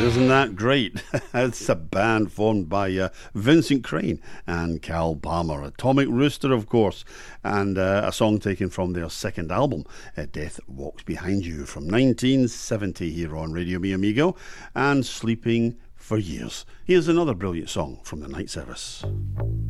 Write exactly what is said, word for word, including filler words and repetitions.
Isn't that great? It's a band formed by uh, Vincent Crane and Cal Palmer. Atomic Rooster, of course, and uh, a song taken from their second album, uh, Death Walks Behind You, from nineteen seventy here on Radio Mi Amigo, and Sleeping for Years. Here's another brilliant song from the Night Service.